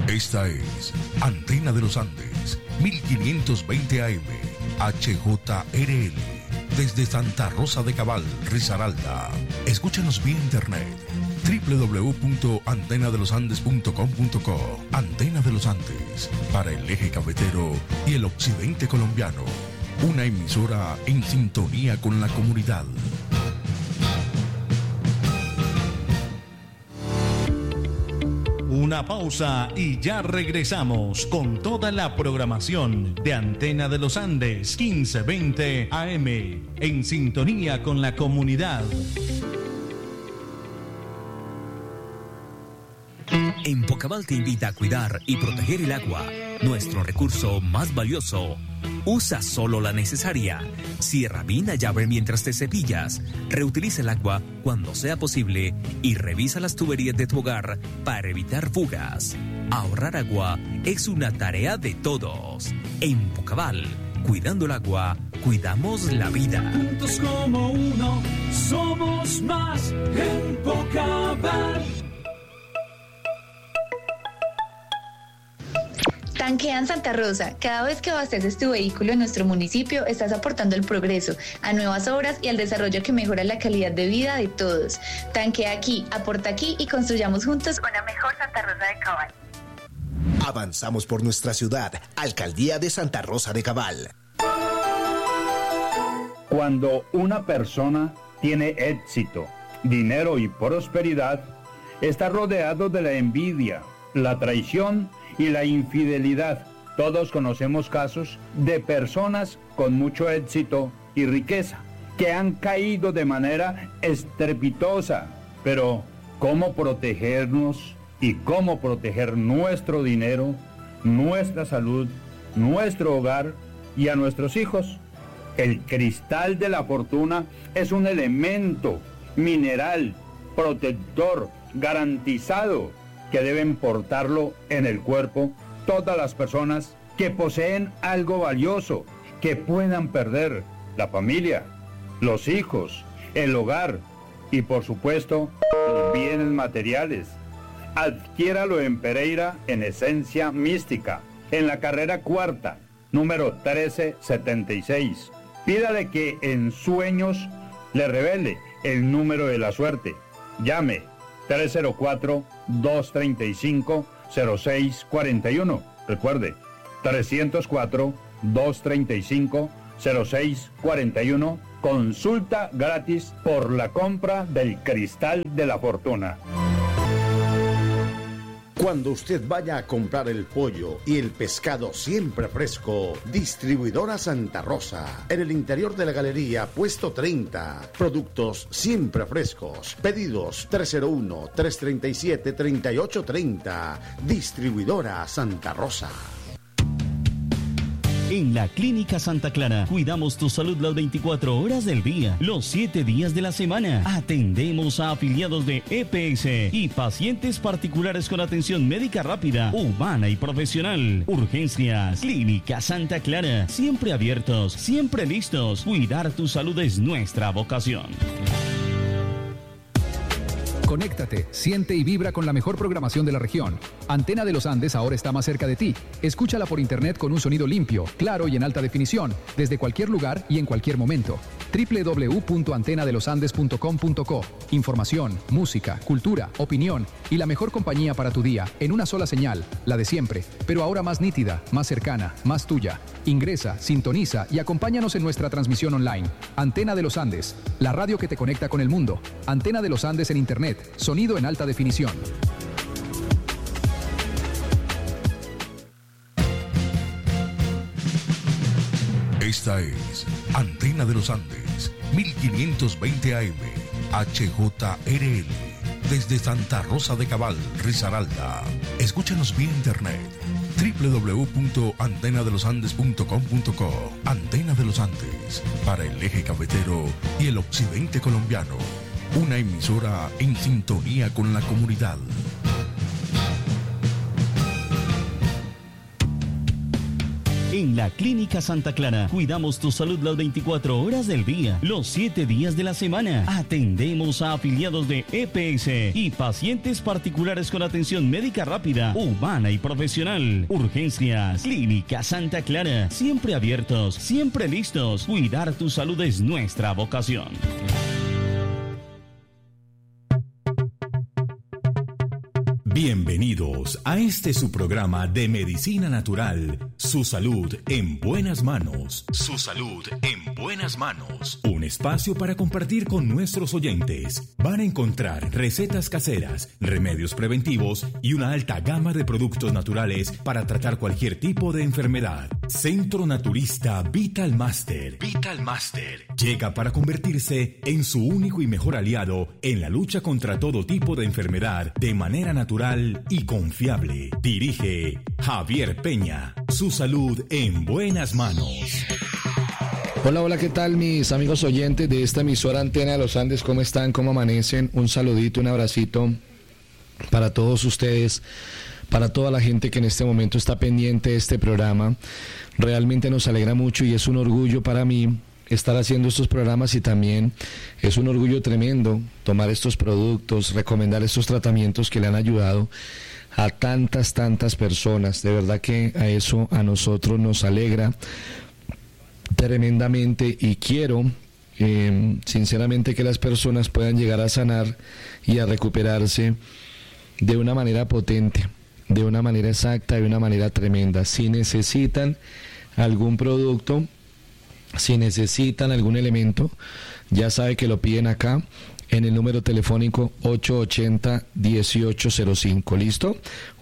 Esta es Antena de los Andes, 1520 AM, HJRL, desde Santa Rosa de Cabal, Risaralda. Escúchanos vía internet, www.antenadelosandes.com.co. Antena de los Andes, para el eje cafetero y el occidente colombiano. Una emisora en sintonía con la comunidad. Una pausa y ya regresamos con toda la programación de Antena de los Andes 1520 AM, en sintonía con la comunidad. Empocabal te invita a cuidar y proteger el agua, nuestro recurso más valioso. Usa solo la necesaria. Cierra bien la llave mientras te cepillas. Reutiliza el agua cuando sea posible y revisa las tuberías de tu hogar para evitar fugas. Ahorrar agua es una tarea de todos. Empocabal, cuidando el agua, cuidamos la vida. Juntos como uno, somos más Empocabal. Tanquea en Santa Rosa. Cada vez que abasteces tu vehículo en nuestro municipio, estás aportando al progreso, a nuevas obras y al desarrollo que mejora la calidad de vida de todos. Tanquea aquí, aporta aquí y construyamos juntos una mejor Santa Rosa de Cabal. Avanzamos por nuestra ciudad. Alcaldía de Santa Rosa de Cabal. Cuando una persona tiene éxito, dinero y prosperidad, está rodeado de la envidia, la traición y la infidelidad. Todos conocemos casos de personas con mucho éxito y riqueza que han caído de manera estrepitosa. Pero, ¿cómo protegernos y cómo proteger nuestro dinero, nuestra salud, nuestro hogar y a nuestros hijos? El cristal de la fortuna es un elemento mineral, protector, garantizado, que deben portarlo en el cuerpo todas las personas que poseen algo valioso, que puedan perder: la familia, los hijos, el hogar y por supuesto los bienes materiales. Adquiéralo en Pereira, en Esencia Mística, en la carrera cuarta, número 1376. Pídale que en sueños le revele el número de la suerte. Llame 304-235-0641. Recuerde, 304-235-0641. Consulta gratis por la compra del cristal de la fortuna. Cuando usted vaya a comprar el pollo y el pescado siempre fresco, Distribuidora Santa Rosa, en el interior de la galería, puesto 30. Productos siempre frescos. Pedidos 301-337-3830. Distribuidora Santa Rosa. En la Clínica Santa Clara cuidamos tu salud las 24 horas del día, los 7 días de la semana. Atendemos a afiliados de EPS y pacientes particulares con atención médica rápida, humana y profesional. Urgencias. Clínica Santa Clara. Siempre abiertos, siempre listos. Cuidar tu salud es nuestra vocación. Conéctate, siente y vibra con la mejor programación de la región. Antena de los Andes ahora está más cerca de ti. Escúchala por internet con un sonido limpio, claro y en alta definición, desde cualquier lugar y en cualquier momento. www.antenadelosandes.com.co. Información, música, cultura, opinión y la mejor compañía para tu día en una sola señal, la de siempre, pero ahora más nítida, más cercana, más tuya. Ingresa, sintoniza y acompáñanos en nuestra transmisión online. Antena de los Andes, la radio que te conecta con el mundo. Antena de los Andes en internet. Sonido en alta definición. Esta es Antena de los Andes, 1520 AM, HJRL, desde Santa Rosa de Cabal, Risaralda. Escúchanos vía internet, www.antenadelosandes.com.co. Antena de los Andes, para el eje cafetero y el occidente colombiano. Una emisora en sintonía con la comunidad. En la Clínica Santa Clara cuidamos tu salud las 24 horas del día, los 7 días de la semana. Atendemos a afiliados de EPS y pacientes particulares con atención médica rápida, humana y profesional. Urgencias. Clínica Santa Clara. Siempre abiertos, siempre listos. Cuidar tu salud es nuestra vocación. Bienvenidos a este su programa de Medicina Natural. Su salud en buenas manos. Su salud en buenas manos. Un espacio para compartir con nuestros oyentes. Van a encontrar recetas caseras, remedios preventivos y una alta gama de productos naturales para tratar cualquier tipo de enfermedad. Centro Naturista Vital Master. Vital Master llega para convertirse en su único y mejor aliado en la lucha contra todo tipo de enfermedad de manera natural y confiable. Dirige Javier Peña. Su salud en buenas manos. Hola, hola, ¿qué tal mis amigos oyentes de esta emisora Antena de los Andes? ¿Cómo están? ¿Cómo amanecen? Un saludito, un abracito para todos ustedes, para toda la gente que en este momento está pendiente de este programa. Realmente nos alegra mucho y es un orgullo para mí estar haciendo estos programas, y también es un orgullo tremendo tomar estos productos, recomendar estos tratamientos que le han ayudado a tantas personas. De verdad que a eso a nosotros nos alegra tremendamente, y quiero sinceramente que las personas puedan llegar a sanar y a recuperarse de una manera potente, de una manera exacta, de una manera tremenda. Si necesitan algún producto, si necesitan algún elemento, ya sabe que lo piden acá en el número telefónico 880-1805. ¿Listo?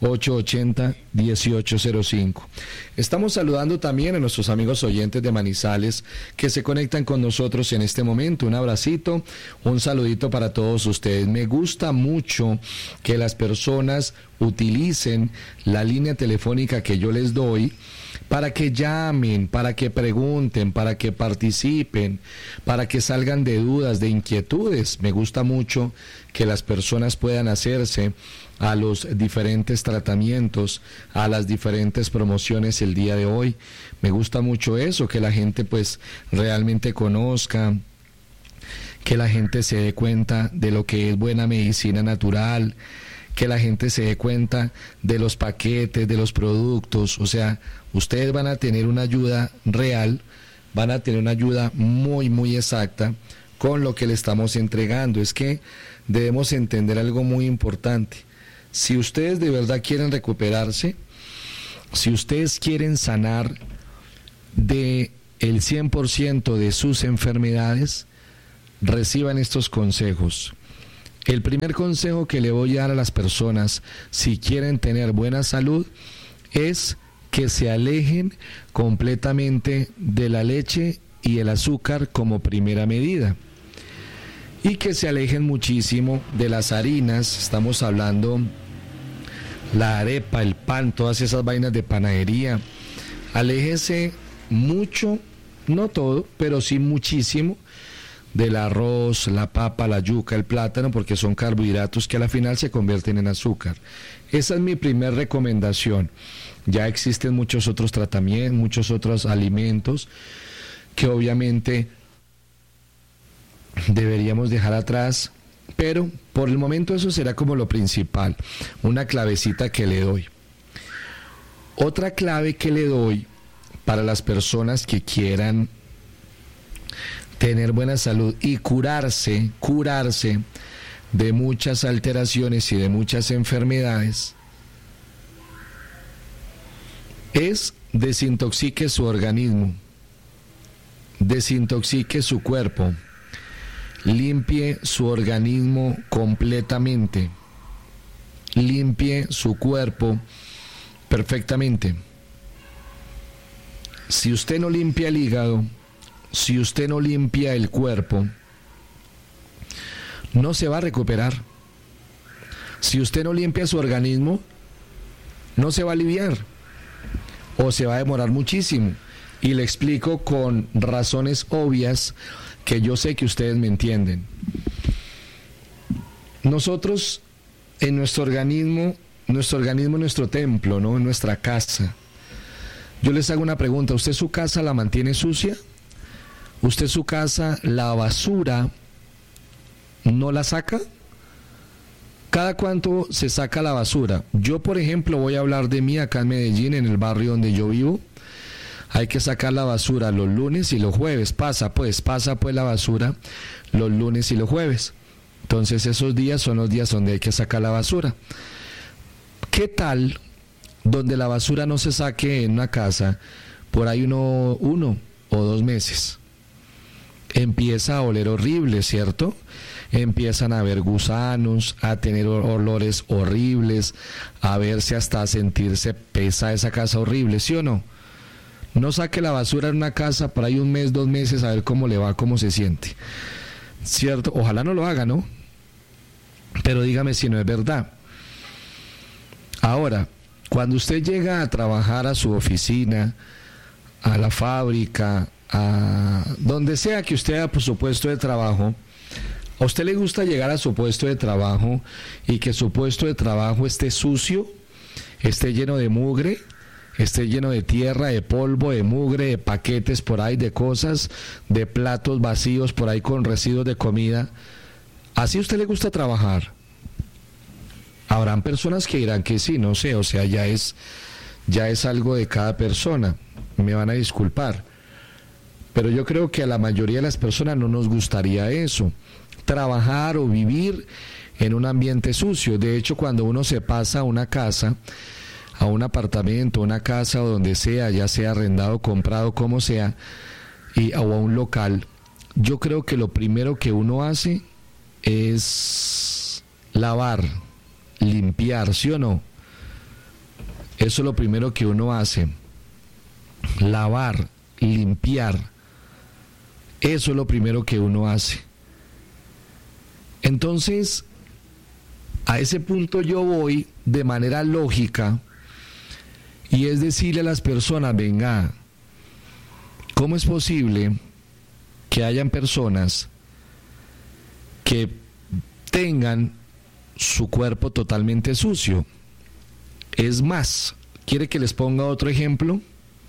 880-1805. Estamos saludando también a nuestros amigos oyentes de Manizales que se conectan con nosotros en este momento. Un abracito, un saludito para todos ustedes. Me gusta mucho que las personas utilicen la línea telefónica que yo les doy para que llamen, para que pregunten, para que participen, para que salgan de dudas, de inquietudes. Me gusta mucho que las personas puedan hacerse a los diferentes tratamientos, a las diferentes promociones el día de hoy. Me gusta mucho eso, que la gente pues realmente conozca, que la gente se dé cuenta de lo que es buena medicina natural, que la gente se dé cuenta de los paquetes, de los productos. O sea, ustedes van a tener una ayuda real, van a tener una ayuda muy exacta con lo que le estamos entregando. Es que debemos entender algo muy importante. Si ustedes de verdad quieren recuperarse, si ustedes quieren sanar de el 100% de sus enfermedades, reciban estos consejos. El primer consejo que le voy a dar a las personas, si quieren tener buena salud, es que se alejen completamente de la leche y el azúcar como primera medida. Y que se alejen muchísimo de las harinas. Estamos hablando la arepa, el pan, todas esas vainas de panadería. Aléjese mucho, no todo, pero sí muchísimo, del arroz, la papa, la yuca, el plátano, porque son carbohidratos que a la final se convierten en azúcar. Esa es mi primera recomendación. Ya existen muchos otros tratamientos, muchos otros alimentos que obviamente deberíamos dejar atrás, pero por el momento eso será como lo principal, una clavecita que le doy. Otra clave que le doy para las personas que quieran tener buena salud y curarse de muchas alteraciones y de muchas enfermedades, es desintoxique su organismo, desintoxique su cuerpo, limpie su organismo completamente, limpie su cuerpo perfectamente. Si usted no limpia el hígado, si usted no limpia el cuerpo, no se va a recuperar. Si usted no limpia su organismo, no se va a aliviar o se va a demorar muchísimo. Y le explico con razones obvias que yo sé que ustedes me entienden. Nosotros en nuestro organismo es nuestro templo, ¿no? En nuestra casa. Yo les hago una pregunta, ¿usted su casa la mantiene sucia? ¿Usted su casa, la basura, no la saca? ¿Cada cuánto se saca la basura? Yo, por ejemplo, voy a hablar de mí acá en Medellín, en el barrio donde yo vivo. Hay que sacar la basura los lunes y los jueves. Pasa pues la basura los lunes y los jueves. Entonces esos días son los días donde hay que sacar la basura. ¿Qué tal donde la basura no se saque en una casa por ahí uno o 2 meses? Empieza a oler horrible, ¿cierto? Empiezan a haber gusanos, a tener olores horribles, a verse hasta sentirse pesa esa casa horrible, ¿sí o no? No saque la basura en una casa por ahí 1 mes, 2 meses, a ver cómo le va, cómo se siente, ¿cierto? Ojalá no lo haga, ¿no? Pero dígame si no es verdad. Ahora, cuando usted llega a trabajar a su oficina, a la fábrica, a donde sea que usted haga por su puesto de trabajo, ¿a usted le gusta llegar a su puesto de trabajo y que su puesto de trabajo esté sucio, esté lleno de mugre, esté lleno de tierra, de polvo, de mugre, de paquetes por ahí, de cosas, de platos vacíos por ahí con residuos de comida? ¿Así a usted le gusta trabajar? Habrán personas que dirán que sí, no sé, o sea, ya es algo de cada persona, me van a disculpar, pero yo creo que a la mayoría de las personas no nos gustaría eso, trabajar o vivir en un ambiente sucio. De hecho, cuando uno se pasa a una casa, a un apartamento, una casa o donde sea, ya sea arrendado, comprado, como sea, o a un local, yo creo que lo primero que uno hace es lavar, limpiar, ¿sí o no? Eso es lo primero que uno hace, lavar, limpiar, eso es lo primero que uno hace. Entonces, a ese punto yo voy de manera lógica, y es decirle a las personas, venga, ¿cómo es posible que hayan personas que tengan su cuerpo totalmente sucio? Es más, ¿quiere que les ponga otro ejemplo?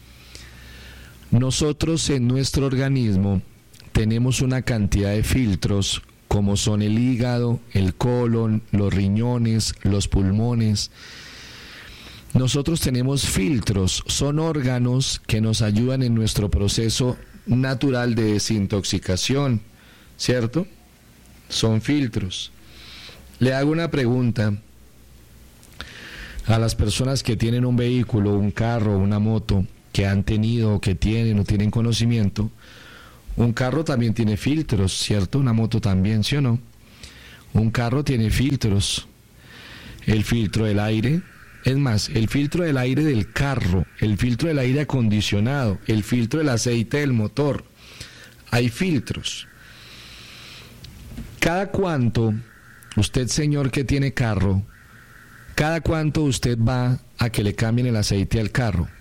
Nosotros en nuestro organismo tenemos una cantidad de filtros, como son el hígado, el colon, los riñones, los pulmones. Nosotros tenemos filtros, son órganos que nos ayudan en nuestro proceso natural de desintoxicación, ¿cierto? Son filtros. Le hago una pregunta a las personas que tienen un vehículo, un carro, una moto, que han tenido, que tienen o tienen conocimiento. Un carro también tiene filtros, ¿cierto? Una moto también, ¿sí o no? Un carro tiene filtros. El filtro del aire, es más, el filtro del aire del carro, el filtro del aire acondicionado, el filtro del aceite del motor. Hay filtros. ¿Cada cuánto, usted señor que tiene carro, cada cuánto usted va a que le cambien el aceite al carro?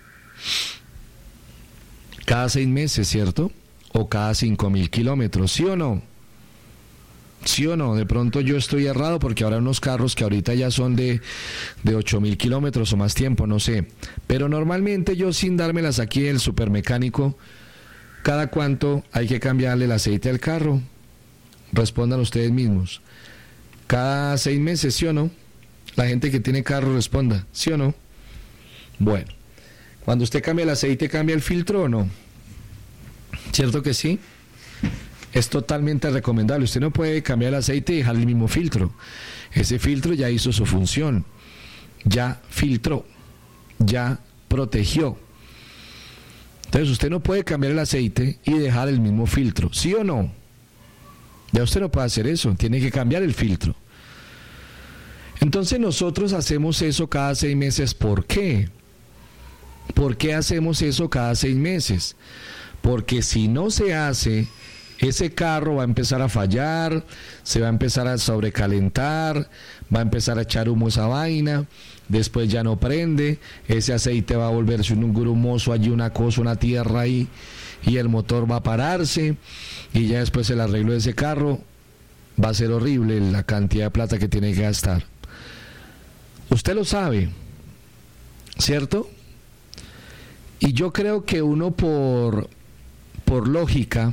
Cada 6 meses, ¿cierto? O cada 5.000 kilómetros, ¿sí o no? ¿Sí o no? De pronto yo estoy errado porque habrá unos carros que ahorita ya son de 8.000 kilómetros o más tiempo, no sé. Pero normalmente yo, sin dármelas aquí del supermecánico, ¿cada cuánto hay que cambiarle el aceite al carro? Respondan ustedes mismos. ¿Cada 6 meses, sí o no? La gente que tiene carro responda, ¿sí o no? Bueno, cuando usted cambia el aceite, ¿cambia el filtro o no? ¿Cierto que sí? Es totalmente recomendable. Usted no puede cambiar el aceite y dejar el mismo filtro. Ese filtro ya hizo su función, ya filtró, ya protegió. Entonces usted no puede cambiar el aceite y dejar el mismo filtro, ¿sí o no? Ya usted no puede hacer eso, tiene que cambiar el filtro. Entonces nosotros hacemos eso cada 6 meses. ¿Por qué? ¿Por qué hacemos eso cada 6 meses? Porque si no se hace, ese carro va a empezar a fallar, se va a empezar a sobrecalentar, va a empezar a echar humo esa vaina, después ya no prende, ese aceite va a volverse un grumoso allí, una cosa, una tierra ahí, y el motor va a pararse, y ya después el arreglo de ese carro va a ser horrible, la cantidad de plata que tiene que gastar. Usted lo sabe, ¿cierto? Y yo creo que uno por lógica,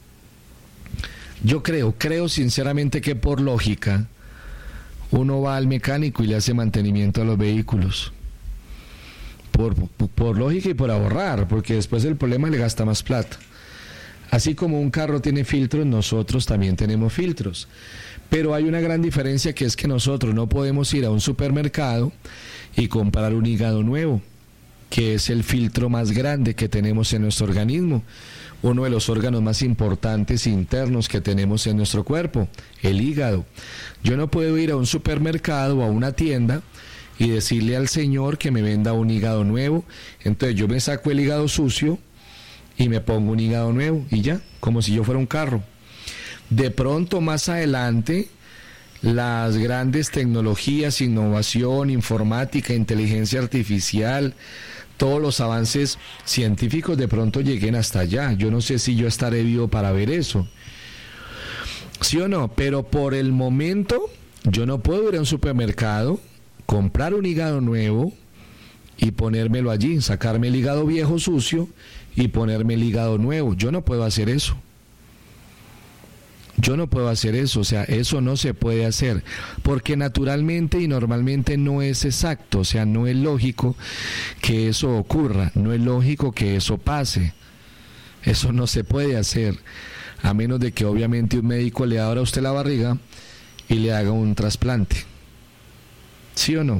yo creo sinceramente que por lógica, uno va al mecánico y le hace mantenimiento a los vehículos. Por lógica y por ahorrar, porque después el problema le gasta más plata. Así como un carro tiene filtros, nosotros también tenemos filtros. Pero hay una gran diferencia, que es que nosotros no podemos ir a un supermercado y comprar un hígado nuevo, que es el filtro más grande que tenemos en nuestro organismo, uno de los órganos más importantes internos que tenemos en nuestro cuerpo, el hígado. Yo no puedo ir a un supermercado o a una tienda y decirle al señor que me venda un hígado nuevo. Entonces yo me saco el hígado sucio y me pongo un hígado nuevo y ya, como si yo fuera un carro. De pronto más adelante, las grandes tecnologías, innovación, informática, inteligencia artificial, todos los avances científicos de pronto lleguen hasta allá. Yo no sé si yo estaré vivo para ver eso, ¿sí o no? Pero por el momento yo no puedo ir a un supermercado, comprar un hígado nuevo y ponérmelo allí, sacarme el hígado viejo sucio y ponerme el hígado nuevo. Yo no puedo hacer eso. O sea, eso no se puede hacer, porque naturalmente y normalmente no es exacto, o sea, no es lógico que eso ocurra, no es lógico que eso pase. Eso no se puede hacer, a menos de que obviamente un médico le abra a usted la barriga y le haga un trasplante. ¿Sí o no?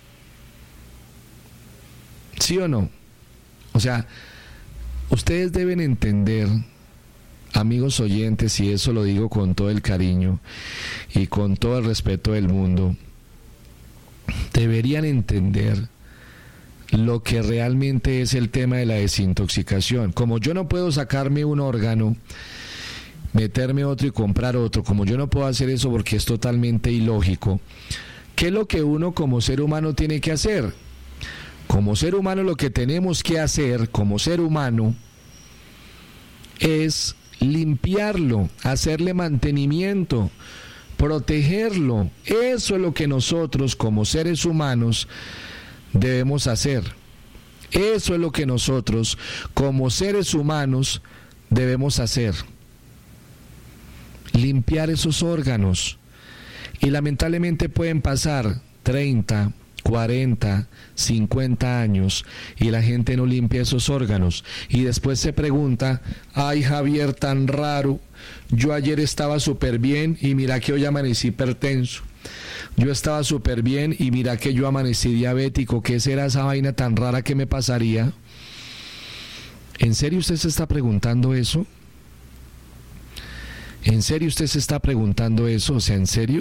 ¿Sí o no? O sea, ustedes deben entender, amigos oyentes, y eso lo digo con todo el cariño y con todo el respeto del mundo, deberían entender lo que realmente es el tema de la desintoxicación. Como yo no puedo sacarme un órgano, meterme otro y comprar otro, como yo no puedo hacer eso porque es totalmente ilógico, ¿qué es lo que uno como ser humano tiene que hacer? Como ser humano lo que tenemos que hacer como ser humano es limpiarlo, hacerle mantenimiento, protegerlo. Eso es lo que nosotros como seres humanos debemos hacer. Eso es lo que nosotros como seres humanos debemos hacer. Limpiar esos órganos. Y lamentablemente pueden pasar 30, 40, 50 años y la gente no limpia esos órganos y después se pregunta: ay, Javier, tan raro, yo ayer estaba súper bien y mira que hoy amanecí hipertenso, yo estaba súper bien y mira que yo amanecí diabético, ¿qué será esa vaina tan rara que me pasaría? ¿En serio usted se está preguntando eso? ¿En serio usted se está preguntando eso? O sea, ¿en serio?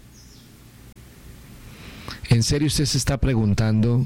¿En serio usted se está preguntando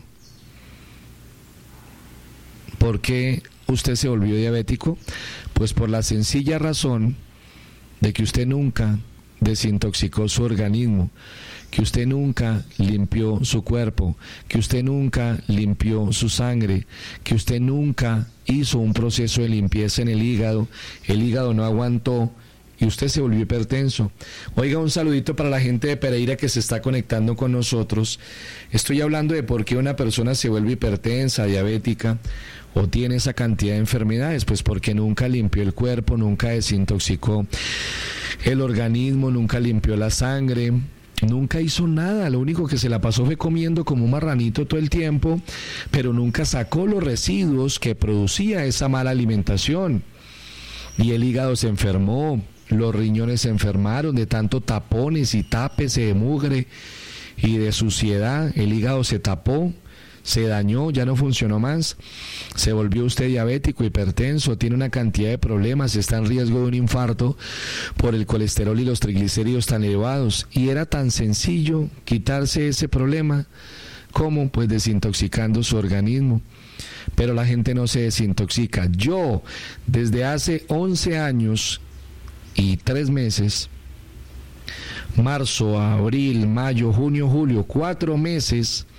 por qué usted se volvió diabético? Pues por la sencilla razón de que usted nunca desintoxicó su organismo, que usted nunca limpió su cuerpo, que usted nunca limpió su sangre, que usted nunca hizo un proceso de limpieza en el hígado no aguantó y usted se volvió hipertenso. Oiga, un saludito para la gente de Pereira que se está conectando con nosotros. Estoy hablando de por qué una persona se vuelve hipertensa, diabética o tiene esa cantidad de enfermedades. Pues porque nunca limpió el cuerpo, nunca desintoxicó el organismo, nunca limpió la sangre, nunca hizo nada. Lo único que se la pasó fue comiendo como un marranito todo el tiempo, pero nunca sacó los residuos que producía esa mala alimentación. Y el hígado se enfermó, los riñones se enfermaron de tanto tapones y tápese de mugre y de suciedad. El hígado se tapó, se dañó, ya no funcionó más. Se volvió usted diabético, hipertenso, tiene una cantidad de problemas, está en riesgo de un infarto por el colesterol y los triglicéridos tan elevados. Y era tan sencillo quitarse ese problema como pues desintoxicando su organismo. Pero la gente no se desintoxica. Yo, desde hace 11 años y 3 meses, marzo, abril, mayo, junio, julio, 4 meses,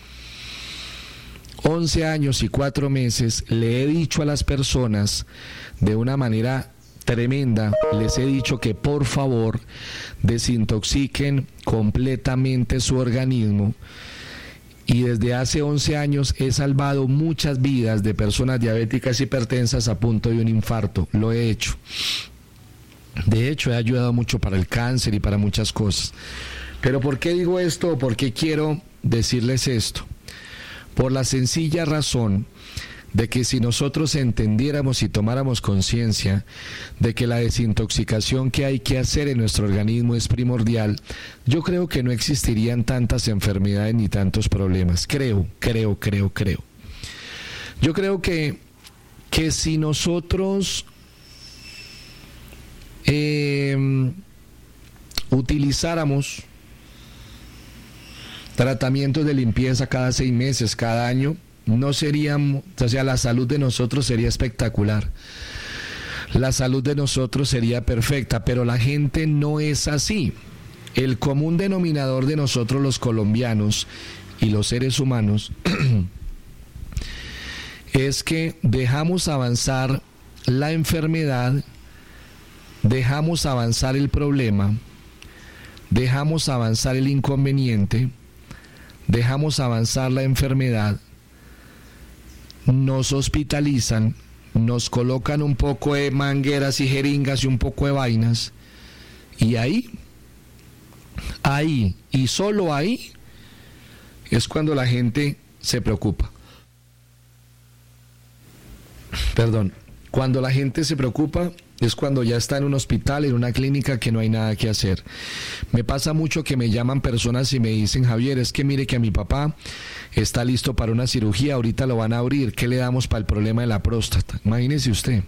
11 años y 4 meses, le he dicho a las personas de una manera tremenda, les he dicho que por favor desintoxiquen completamente su organismo. Y desde hace 11 años he salvado muchas vidas de personas diabéticas hipertensas a punto de un infarto. Lo he hecho. De hecho, he ayudado mucho para el cáncer y para muchas cosas. Pero ¿por qué digo esto? ¿Por qué quiero decirles esto? Por la sencilla razón de que si nosotros entendiéramos y tomáramos conciencia de que la desintoxicación que hay que hacer en nuestro organismo es primordial, yo creo que no existirían tantas enfermedades ni tantos problemas. Creo. Yo creo que si nosotros utilizáramos tratamientos de limpieza cada 6 meses, cada año, no seríamos, o sea, la salud de nosotros sería espectacular. La salud de nosotros sería perfecta, pero la gente no es así. El común denominador de nosotros los colombianos y los seres humanos es que dejamos avanzar la enfermedad, dejamos avanzar el problema, dejamos avanzar el inconveniente, dejamos avanzar la enfermedad, nos hospitalizan, nos colocan un poco de mangueras y jeringas y un poco de vainas, y ahí y solo ahí es cuando la gente se preocupa. Cuando la gente se preocupa es cuando ya está en un hospital, en una clínica, que no hay nada que hacer. Me pasa mucho que me llaman personas y me dicen: Javier, es que mire que a mi papá está listo para una cirugía, ahorita lo van a abrir, ¿qué le damos para el problema de la próstata? Imagínese usted.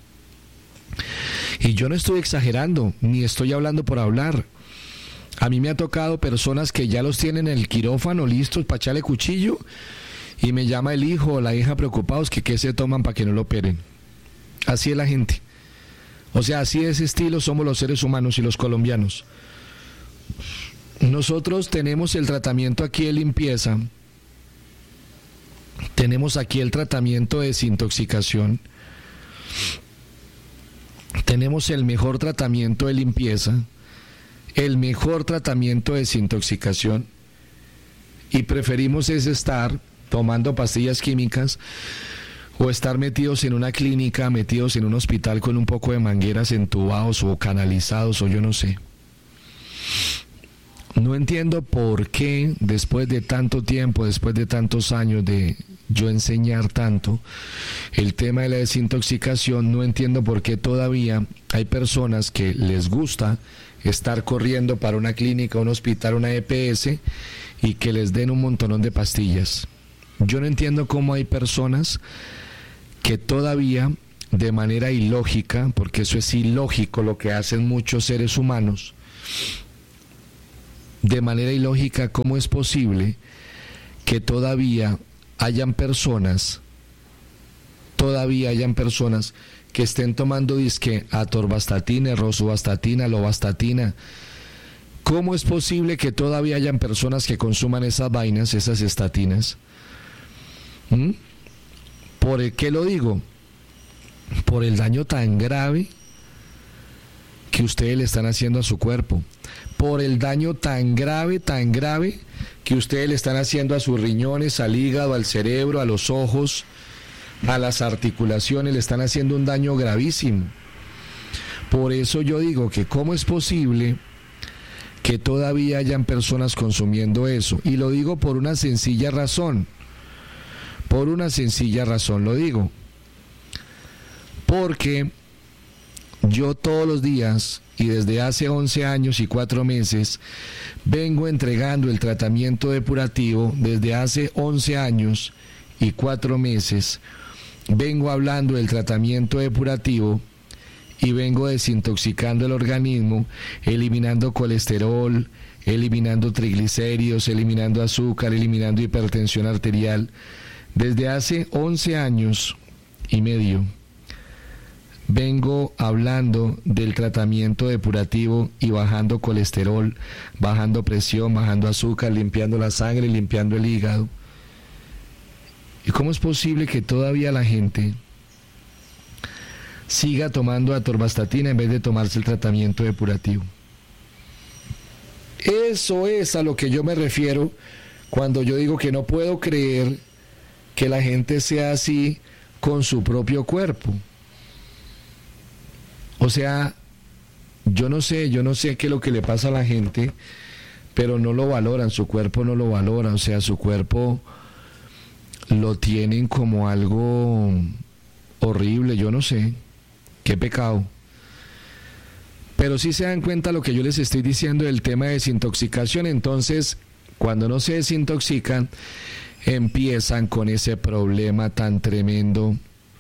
Y yo no estoy exagerando, ni estoy hablando por hablar. A mí me ha tocado personas que ya los tienen en el quirófano listos para echarle cuchillo, y me llama el hijo o la hija preocupados que qué se toman para que no lo operen. Así es la gente. O sea, así de ese estilo somos los seres humanos y los colombianos. Nosotros tenemos el tratamiento aquí de limpieza, tenemos aquí el tratamiento de desintoxicación, tenemos el mejor tratamiento de limpieza, el mejor tratamiento de desintoxicación, y preferimos es estar tomando pastillas químicas o estar metidos en una clínica, metidos en un hospital con un poco de mangueras entubados o canalizados o yo no sé. No entiendo por qué después de tanto tiempo, después de tantos años de yo enseñar tanto el tema de la desintoxicación, no entiendo por qué todavía hay personas que les gusta estar corriendo para una clínica, un hospital, una EPS y que les den un montonón de pastillas. Yo no entiendo cómo hay personas que todavía, de manera ilógica, porque eso es ilógico lo que hacen muchos seres humanos, de manera ilógica, ¿cómo es posible que todavía hayan personas que estén tomando disque atorvastatina, rosuvastatina, lovastatina? ¿Cómo es posible que todavía hayan personas que consuman esas vainas, esas estatinas? ¿Por qué lo digo? Por el daño tan grave que ustedes le están haciendo a su cuerpo, por el daño tan grave que ustedes le están haciendo a sus riñones, al hígado, al cerebro, a los ojos, a las articulaciones, le están haciendo un daño gravísimo. Por eso yo digo que cómo es posible que todavía hayan personas consumiendo eso, y lo digo por una sencilla razón. Por una sencilla razón lo digo. Porque yo todos los días y desde hace 11 años y 4 meses vengo entregando el tratamiento depurativo. Desde hace 11 años y 4 meses vengo hablando del tratamiento depurativo y vengo desintoxicando el organismo, eliminando colesterol, eliminando triglicéridos, eliminando azúcar, eliminando hipertensión arterial. Desde hace 11 años y medio vengo hablando del tratamiento depurativo y bajando colesterol, bajando presión, bajando azúcar, limpiando la sangre, limpiando el hígado. ¿Y cómo es posible que todavía la gente siga tomando atorvastatina en vez de tomarse el tratamiento depurativo? Eso es a lo que yo me refiero cuando yo digo que no puedo creer que la gente sea así con su propio cuerpo. O sea, yo no sé qué es lo que le pasa a la gente, pero no lo valoran, su cuerpo no lo valora, o sea, su cuerpo lo tienen como algo horrible, yo no sé, qué pecado. Pero sí se dan cuenta lo que yo les estoy diciendo del tema de desintoxicación. Entonces, cuando no se desintoxican, empiezan con ese problema tan tremendo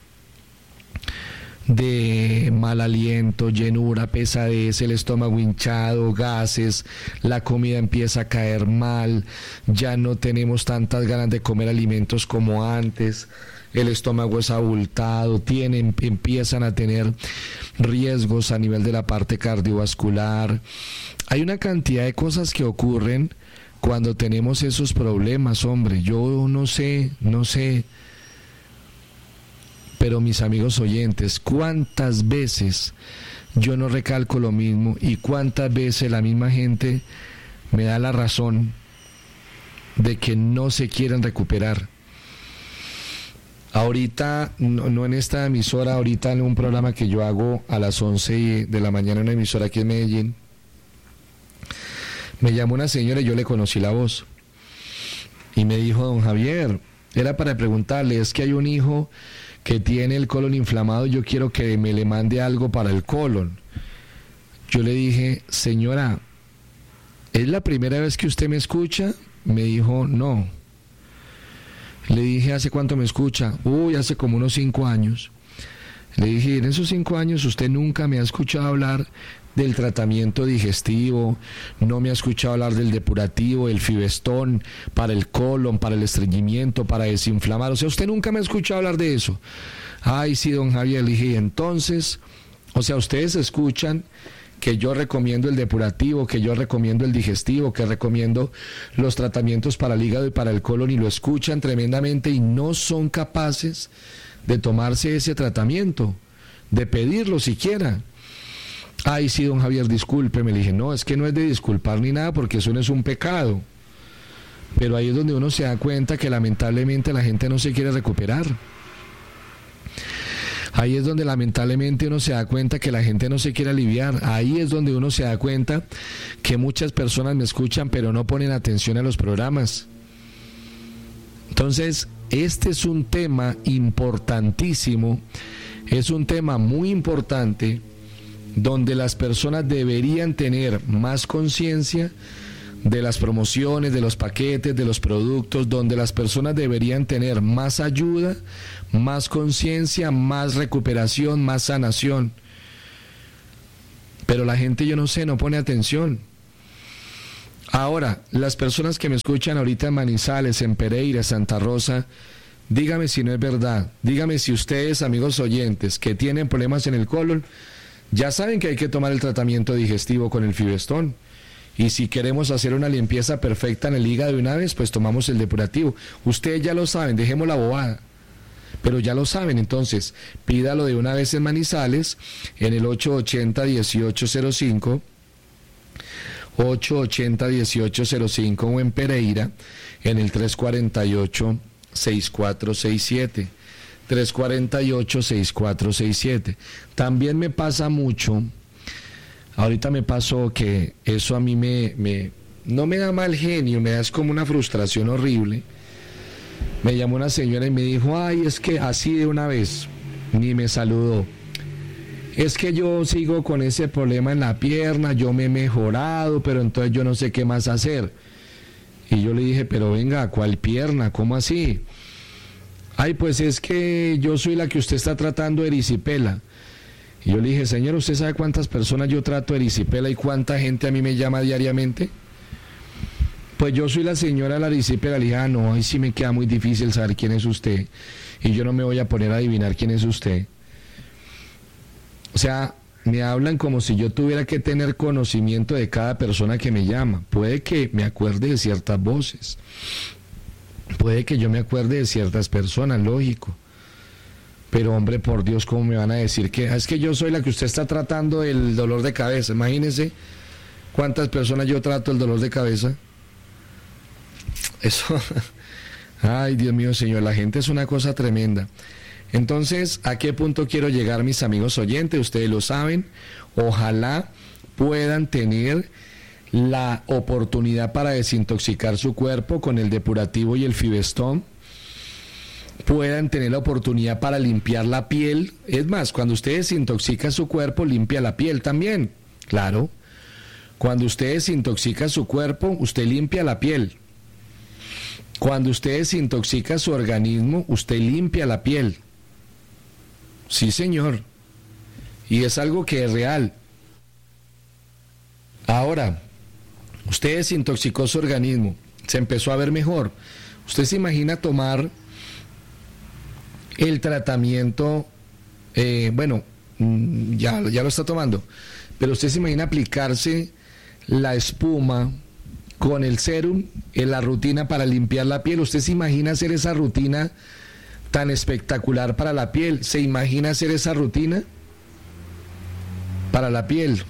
de mal aliento, llenura, pesadez, el estómago hinchado, gases, la comida empieza a caer mal, ya no tenemos tantas ganas de comer alimentos como antes, el estómago es abultado, empiezan a tener riesgos a nivel de la parte cardiovascular. Hay una cantidad de cosas que ocurren cuando tenemos esos problemas, hombre. Yo no sé, pero mis amigos oyentes, ¿cuántas veces yo no recalco lo mismo y cuántas veces la misma gente me da la razón de que no se quieren recuperar? Ahorita, no en esta emisora, ahorita en un programa que yo hago a las 11 de la mañana en una emisora aquí en Medellín, me llamó una señora y yo le conocí la voz. Y me dijo, don Javier, era para preguntarle, es que hay un hijo que tiene el colon inflamado, yo quiero que me le mande algo para el colon. Yo le dije, señora, ¿es la primera vez que usted me escucha? Me dijo, no. Le dije, ¿hace cuánto me escucha? Hace como unos 5 años. Le dije, en esos 5 años usted nunca me ha escuchado hablar del tratamiento digestivo, no me ha escuchado hablar del depurativo, el Fibestón, para el colon, para el estreñimiento, para desinflamar. O sea, usted nunca me ha escuchado hablar de eso. Ay, sí, don Javier. Le dije, entonces, o sea, ustedes escuchan que yo recomiendo el depurativo, que yo recomiendo el digestivo, que recomiendo los tratamientos para el hígado y para el colon, y lo escuchan tremendamente y no son capaces de tomarse ese tratamiento, de pedirlo siquiera. Ay, sí, don Javier, discúlpeme. Le dije, no, es que no es de disculpar ni nada, porque eso no es un pecado. Pero ahí es donde uno se da cuenta que lamentablemente la gente no se quiere recuperar. Ahí es donde lamentablemente uno se da cuenta que la gente no se quiere aliviar. Ahí es donde uno se da cuenta que muchas personas me escuchan pero no ponen atención a los programas. Entonces, este es un tema importantísimo, es un tema muy importante donde las personas deberían tener más conciencia de las promociones, de los paquetes, de los productos, donde las personas deberían tener más ayuda, más conciencia, más recuperación, más sanación. Pero la gente, yo no sé, no pone atención. Ahora, las personas que me escuchan ahorita en Manizales, en Pereira, Santa Rosa, dígame si no es verdad. Dígame si ustedes, amigos oyentes, que tienen problemas en el colon, ya saben que hay que tomar el tratamiento digestivo con el Fibestón. Y si queremos hacer una limpieza perfecta en el hígado de una vez, pues tomamos el depurativo. Ustedes ya lo saben, dejemos la bobada. Pero ya lo saben, entonces, pídalo de una vez en Manizales, en el 880-1805, 880-1805, o en Pereira, en el 348-6467. 348-6467. También me pasa mucho, ahorita me pasó que eso a mí no me da mal genio, me da es como una frustración horrible. Me llamó una señora y me dijo, ay, es que así de una vez, ni me saludó. Es que yo sigo con ese problema en la pierna, yo me he mejorado, pero entonces yo no sé qué más hacer. Y yo le dije, pero venga, ¿cuál pierna? ¿Cómo así? Ay, pues es que yo soy la que usted está tratando de erisipela. Y yo le dije, señor, ¿usted sabe cuántas personas yo trato de erisipela y cuánta gente a mí me llama diariamente? Pues yo soy la señora de la erisipela. Le dije, no, ahí sí me queda muy difícil saber quién es usted. Y yo no me voy a poner a adivinar quién es usted. O sea, me hablan como si yo tuviera que tener conocimiento de cada persona que me llama. Puede que me acuerde de ciertas voces. Puede que yo me acuerde de ciertas personas, lógico. Pero hombre, por Dios, ¿cómo me van a decir que es que yo soy la que usted está tratando el dolor de cabeza? Imagínense cuántas personas yo trato el dolor de cabeza. Eso, ay Dios mío Señor, la gente es una cosa tremenda. Entonces, ¿a qué punto quiero llegar, mis amigos oyentes? Ustedes lo saben, ojalá puedan tener la oportunidad para desintoxicar su cuerpo con el depurativo y el Fibestón, puedan tener la oportunidad para limpiar la piel. Es más, cuando usted desintoxica su cuerpo, limpia la piel también, claro. Cuando usted desintoxica su cuerpo, usted limpia la piel. Cuando usted desintoxica su organismo, usted limpia la piel. Sí, señor. Y es algo que es real. Ahora, usted desintoxicó su organismo, se empezó a ver mejor. ¿Usted se imagina tomar el tratamiento? Ya lo está tomando. Pero usted se imagina aplicarse la espuma con el serum en la rutina para limpiar la piel. ¿Usted se imagina hacer esa rutina tan espectacular para la piel? ¿Se imagina hacer esa rutina para la piel?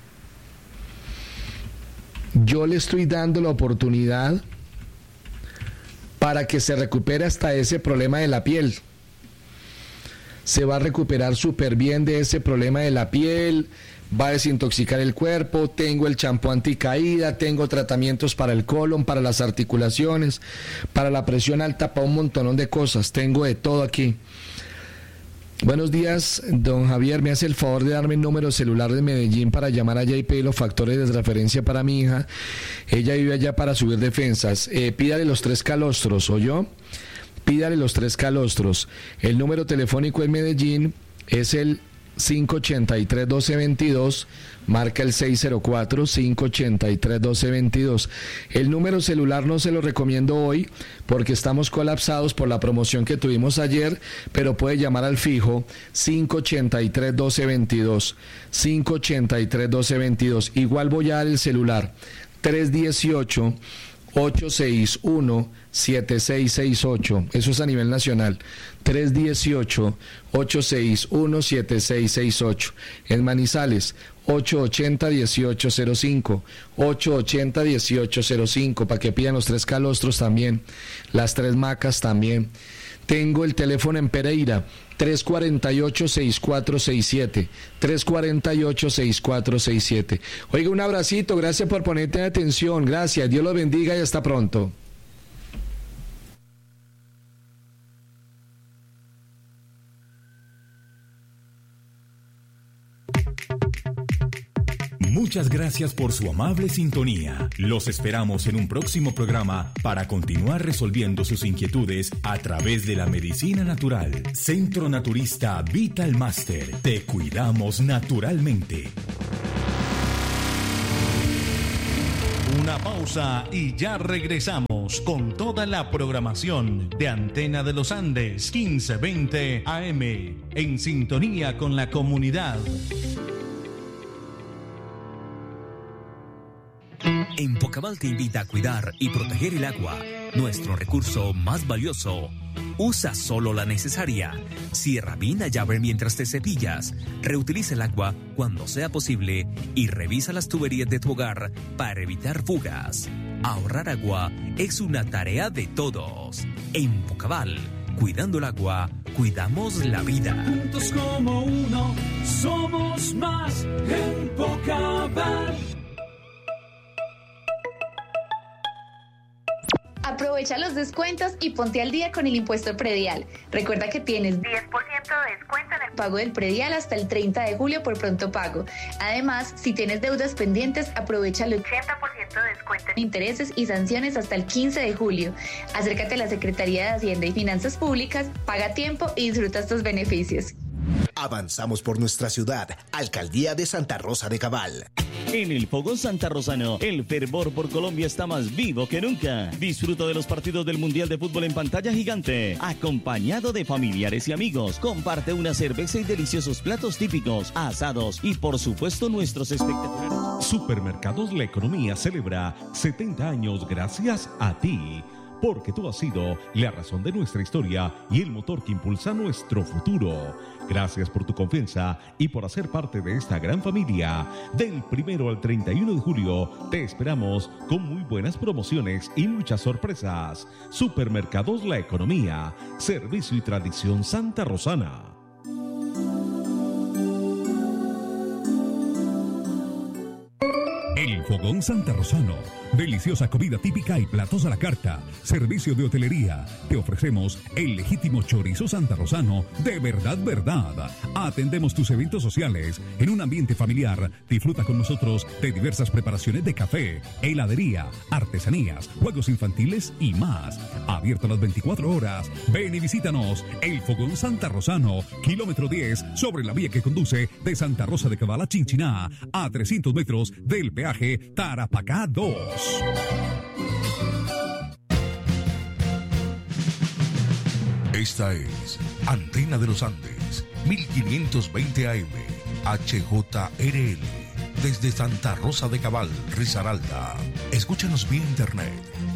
Yo le estoy dando la oportunidad para que se recupere hasta ese problema de la piel. Se va a recuperar súper bien de ese problema de la piel, va a desintoxicar el cuerpo. Tengo el champú anticaída, tengo tratamientos para el colon, para las articulaciones, para la presión alta, para un montonón de cosas. Tengo de todo aquí. Buenos días, don Javier, me hace el favor de darme el número celular de Medellín para llamar allá y pedir los factores de referencia para mi hija. Ella vive allá para subir defensas. Pídale los 3 calostros, ¿oyó? Pídale los 3 calostros. El número telefónico en Medellín es el 583-1222, marca el 604-583-1222. El número celular no se lo recomiendo hoy porque estamos colapsados por la promoción que tuvimos ayer, pero puede llamar al fijo 583-1222, 583-1222. Igual voy a dar el celular 318-861-7668, eso es a nivel nacional, 318-861-7668. En Manizales, 880-1805, 880-1805, para que pidan los 3 calostros también, las 3 macas también. Tengo el teléfono en Pereira, 348-6467, 348-6467. Oiga, un abracito, gracias por ponerte atención, gracias, Dios los bendiga y hasta pronto. Muchas gracias por su amable sintonía. Los esperamos en un próximo programa para continuar resolviendo sus inquietudes a través de la medicina natural. Centro Naturista Vital Master. Te cuidamos naturalmente. Una pausa y ya regresamos con toda la programación de Antena de los Andes 1520 AM en sintonía con la comunidad. Empocabal te invita a cuidar y proteger el agua, nuestro recurso más valioso. Usa solo la necesaria. Cierra bien la llave mientras te cepillas. Reutiliza el agua cuando sea posible y revisa las tuberías de tu hogar para evitar fugas. Ahorrar agua es una tarea de todos. Empocabal, cuidando el agua, cuidamos la vida. Juntos como uno, somos más. Empocabal. Aprovecha los descuentos y ponte al día con el impuesto predial. Recuerda que tienes 10% de descuento en el pago del predial hasta el 30 de julio por pronto pago. Además, si tienes deudas pendientes, aprovecha el 80% de descuento en intereses y sanciones hasta el 15 de julio. Acércate a la Secretaría de Hacienda y Finanzas Públicas, paga a tiempo y disfruta estos beneficios. Avanzamos por nuestra ciudad. Alcaldía de Santa Rosa de Cabal. En el Fogón Santa Rosano, el fervor por Colombia está más vivo que nunca. Disfruta de los partidos del Mundial de Fútbol en pantalla gigante, acompañado de familiares y amigos. Comparte una cerveza y deliciosos platos típicos, asados y por supuesto nuestros espectaculares. Supermercados La Economía celebra 70 años gracias a ti. porque tú has sido la razón de nuestra historia y el motor que impulsa nuestro futuro. Gracias por tu confianza y por hacer parte de esta gran familia. Del 1 al 31 de julio te esperamos con muy buenas promociones y muchas sorpresas. Supermercados La Economía, servicio y tradición Santa Rosana. El Fogón Santa Rosano. Deliciosa comida típica y platos a la carta. Servicio de hotelería. Te ofrecemos el legítimo chorizo santarrosano de verdad. Atendemos tus eventos sociales en un ambiente familiar. Disfruta con nosotros de diversas preparaciones de café, heladería, artesanías, juegos infantiles y más. Abierto las 24 horas. Ven y visítanos. El Fogón Santa Rosano, kilómetro 10, sobre la vía que conduce de Santa Rosa de Cabal a Chinchiná, a 300 metros del peaje Tarapacá 2. Esta es Antena de los Andes, 1520 AM, HJRL, desde Santa Rosa de Cabal, Risaralda. Escúchanos vía internet,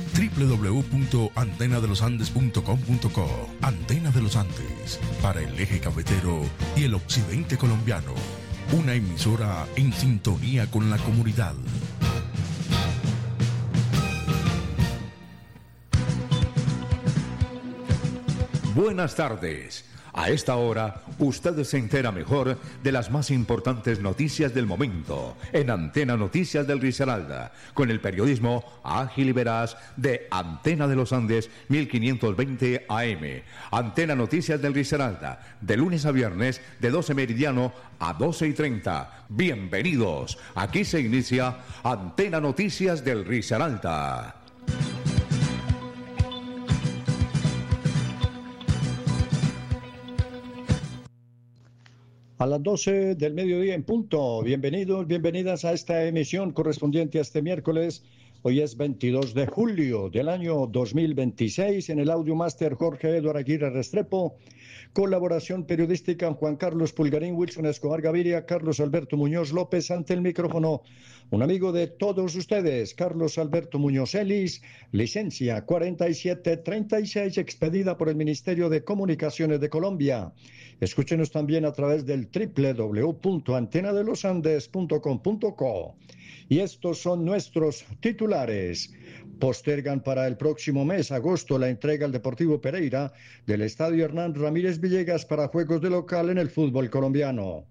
www.antenadelosandes.com.co. Antena de los Andes, para el eje cafetero y el occidente colombiano. Una emisora en sintonía con la comunidad. Buenas tardes. A esta hora, usted se entera mejor de las más importantes noticias del momento en Antena Noticias del Risaralda, con el periodismo ágil y veraz de Antena de los Andes 1520 AM. Antena Noticias del Risaralda, de lunes a viernes, de 12 meridiano a 12:30. Bienvenidos. Aquí se inicia Antena Noticias del Risaralda. A las 12 del mediodía en punto. Bienvenidos, bienvenidas a esta emisión correspondiente a este miércoles. Hoy es 22 de julio del año 2026. En el Audio Master Jorge Eduardo Aguirre Restrepo. Colaboración periodística Juan Carlos Pulgarín, Wilson Escobar Gaviria, Carlos Alberto Muñoz López. Ante el micrófono, un amigo de todos ustedes, Carlos Alberto Muñoz Ellis, licencia 4736, expedida por el Ministerio de Comunicaciones de Colombia. Escúchenos también a través del www.antenadelosandes.com.co. Y estos son nuestros titulares. Postergan para el próximo mes, agosto, la entrega al Deportivo Pereira del Estadio Hernán Ramírez Villegas para juegos de local en el fútbol colombiano.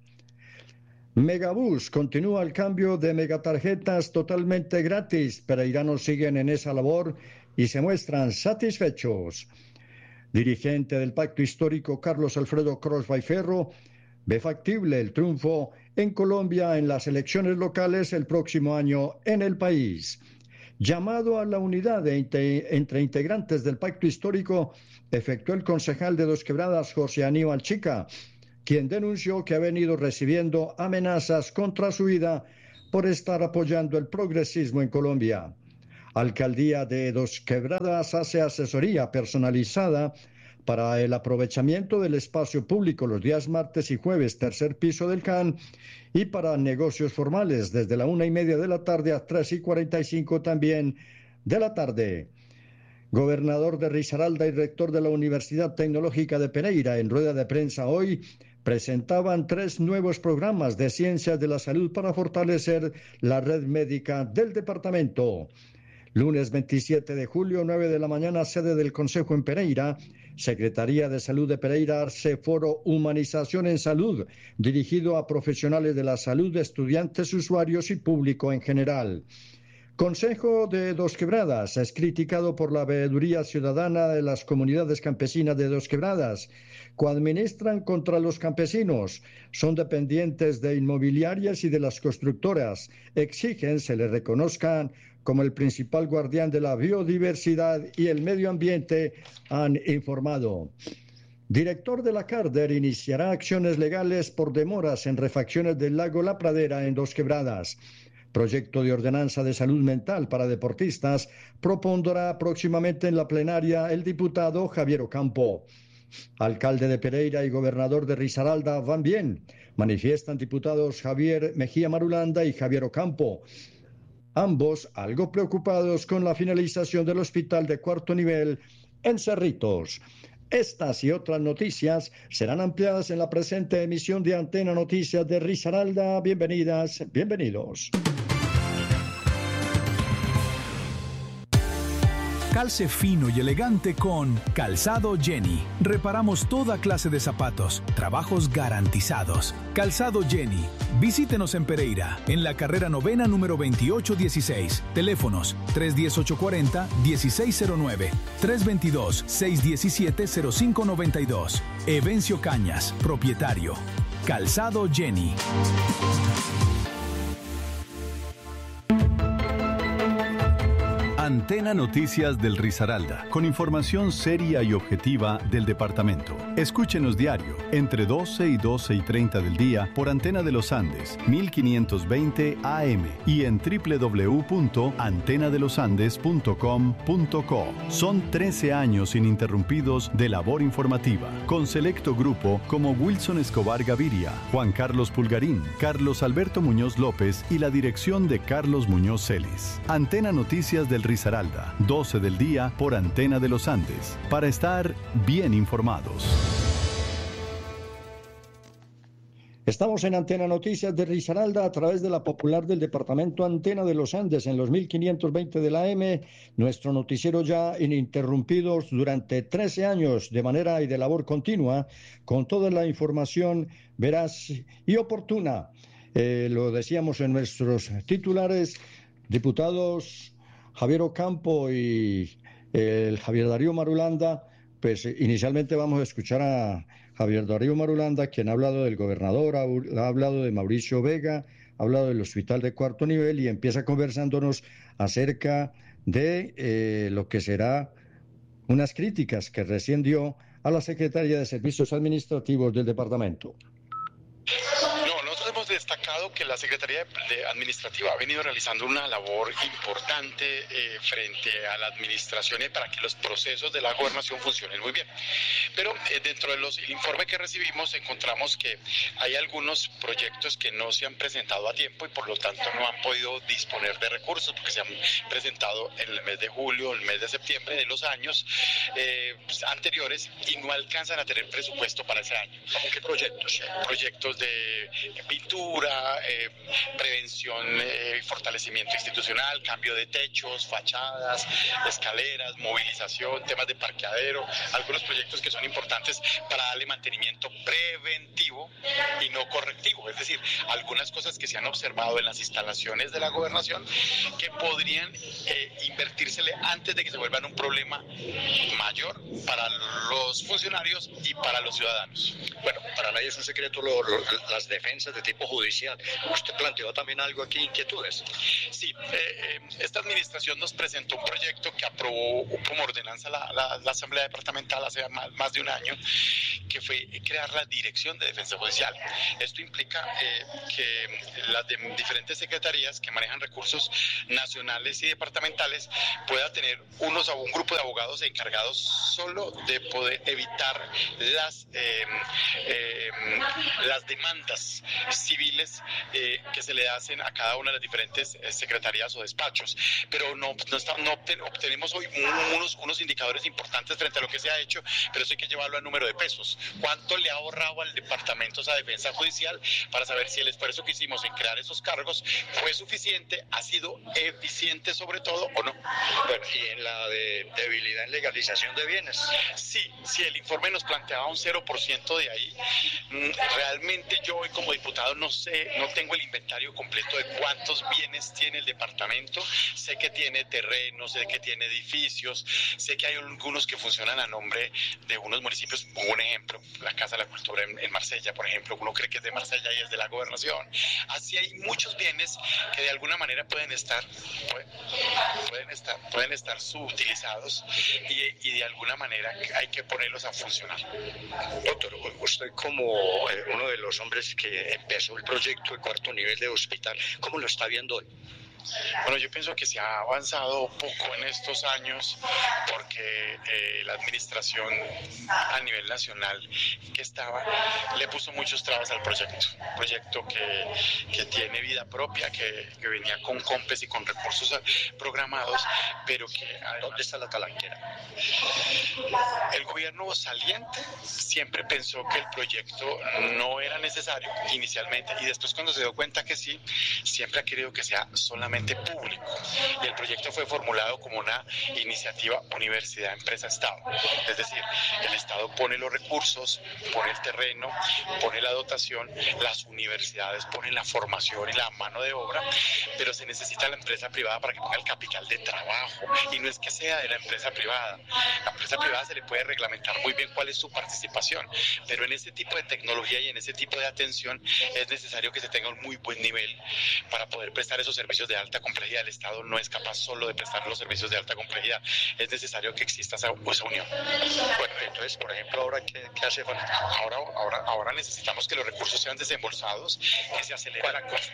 Megabús continúa el cambio de megatarjetas totalmente gratis. Pereiranos siguen en esa labor y se muestran satisfechos. Dirigente del Pacto Histórico Carlos Alfredo Cruz Vallferro ve factible el triunfo en Colombia en las elecciones locales el próximo año en el país. Llamado a la unidad entre integrantes del Pacto Histórico efectuó el concejal de Dos Quebradas, José Aníbal Chica, quien denunció que ha venido recibiendo amenazas contra su vida por estar apoyando el progresismo en Colombia. Alcaldía de Dos Quebradas hace asesoría personalizada para el aprovechamiento del espacio público los días martes y jueves, tercer piso del CAN, y para negocios formales desde la 1:30 de la tarde a 3:45 también de la tarde. Gobernador de Risaralda y rector de la Universidad Tecnológica de Pereira, en rueda de prensa hoy, presentaban 3 nuevos programas de ciencias de la salud para fortalecer la red médica del departamento. Lunes 27 de julio, 9 de la mañana, sede del Consejo en Pereira. Secretaría de Salud de Pereira hace foro Humanización en Salud, dirigido a profesionales de la salud, estudiantes, usuarios y público en general. Consejo de Dos Quebradas es criticado por la veeduría ciudadana de las comunidades campesinas de Dos Quebradas. Coadministran contra los campesinos, son dependientes de inmobiliarias y de las constructoras. Exigen se les reconozcan como el principal guardián de la biodiversidad y el medio ambiente, han informado. Director de la Carder iniciará acciones legales por demoras en refacciones del lago La Pradera en Dos Quebradas. Proyecto de ordenanza de salud mental para deportistas propondrá próximamente en la plenaria el diputado Javier Ocampo. Alcalde de Pereira y gobernador de Risaralda van bien, manifiestan diputados Javier Mejía Marulanda y Javier Ocampo. ambos algo preocupados con la finalización del hospital de cuarto nivel en Cerritos. Estas y otras noticias serán ampliadas en la presente emisión de Antena Noticias de Risaralda. Bienvenidas, bienvenidos. Calce fino y elegante con Calzado Jenny. Reparamos toda clase de zapatos, trabajos garantizados. Calzado Jenny. Visítenos en Pereira, en la carrera 9ª número 2816. Teléfonos 310-840-1609, 322-617-0592. Evencio Cañas, propietario. Calzado Jenny. Antena Noticias del Risaralda, con información seria y objetiva del departamento. Escúchenos diario, entre 12 y 12 y 30 del día, por Antena de los Andes, 1520 AM, y en www.antenadelosandes.com.co. Son 13 años ininterrumpidos de labor informativa, con selecto grupo como Wilson Escobar Gaviria, Juan Carlos Pulgarín, Carlos Alberto Muñoz López y la dirección de Carlos Muñoz Celis. Antena Noticias del Risaralda, 12 del día por Antena de los Andes, para estar bien informados. Estamos en Antena Noticias de Risaralda a través de la popular del departamento Antena de los Andes en los 1520 de la AM, nuestro noticiero ya ininterrumpidos durante 13 años de manera y de labor continua, con toda la información veraz y oportuna. Lo decíamos en nuestros titulares, diputados Javier Ocampo y el Javier Darío Marulanda. Pues inicialmente vamos a escuchar a Javier Darío Marulanda, quien ha hablado del gobernador, ha hablado de Mauricio Vega, ha hablado del hospital de cuarto nivel y empieza conversándonos acerca de lo que será unas críticas que recién dio a la Secretaría de Servicios Administrativos del departamento. Hemos destacado que la Secretaría Administrativa ha venido realizando una labor importante frente a la administración y para que los procesos de la gobernación funcionen muy bien. Pero dentro del informe que recibimos encontramos que hay algunos proyectos que no se han presentado a tiempo y por lo tanto no han podido disponer de recursos porque se han presentado en el mes de julio, el mes de septiembre de los años anteriores y no alcanzan a tener presupuesto para ese año. ¿Cómo qué proyectos? Proyectos de pintura, prevención, fortalecimiento institucional, cambio de techos, fachadas, escaleras, movilización, temas de parqueadero, algunos proyectos que son importantes para darle mantenimiento preventivo y no correctivo, es decir, algunas cosas que se han observado en las instalaciones de la gobernación que podrían invertírsele antes de que se vuelvan un problema mayor para los funcionarios y para los ciudadanos. Bueno, para nadie es un secreto las defensas de tipo judicial. Usted planteó también algo aquí, inquietudes. Sí, esta administración nos presentó un proyecto que aprobó como ordenanza la Asamblea Departamental hace más de un año, que fue crear la Dirección de Defensa Judicial. Esto implica que las diferentes secretarías que manejan recursos nacionales y departamentales pueda tener un grupo de abogados encargados solo de poder evitar las demandas civiles que se le hacen a cada una de las diferentes secretarías o despachos, pero no obtenemos hoy unos indicadores importantes frente a lo que se ha hecho, pero eso hay que llevarlo a número de pesos. ¿Cuánto le ha ahorrado al departamento esa defensa judicial para saber si el esfuerzo que hicimos en crear esos cargos fue suficiente, ha sido eficiente sobre todo o no? Bueno, y en la de debilidad en legalización de bienes. Sí, el informe nos planteaba un 0% de ahí. Realmente yo hoy como diputado no tengo el inventario completo de cuántos bienes tiene el departamento. Sé que tiene terrenos, sé que tiene edificios, sé que hay algunos que funcionan a nombre de unos municipios. Un ejemplo, la Casa de la Cultura en Marsella, por ejemplo, uno cree que es de Marsella y es de la gobernación. Así hay muchos bienes que de alguna manera pueden estar subutilizados y de alguna manera hay que ponerlos a funcionar. Doctor, usted como uno de los hombres que empezó el proyecto de cuarto nivel de hospital, ¿cómo lo está viendo hoy? Bueno, yo pienso que se ha avanzado poco en estos años porque la administración a nivel nacional que estaba le puso muchos trabas al proyecto. Un proyecto que tiene vida propia, que venía con COMPES y con recursos programados, pero que... ¿Dónde está la talanquera? El gobierno saliente siempre pensó que el proyecto no era necesario inicialmente y después cuando se dio cuenta que sí, siempre ha querido que sea solamente público. Y el proyecto fue formulado como una iniciativa universidad-empresa-estado. Es decir, el Estado pone los recursos, pone el terreno, pone la dotación, las universidades ponen la formación y la mano de obra, pero se necesita la empresa privada para que ponga el capital de trabajo. Y no es que sea de la empresa privada. La empresa privada se le puede reglamentar muy bien cuál es su participación, pero en este tipo de tecnología y en este tipo de atención es necesario que se tenga un muy buen nivel para poder prestar esos servicios de alta complejidad. El Estado no es capaz solo de prestar los servicios de alta complejidad, es necesario que exista esa unión. Bueno, entonces, por ejemplo, ¿ahora qué hace falta? Ahora necesitamos que los recursos sean desembolsados, que se acelere la cosa.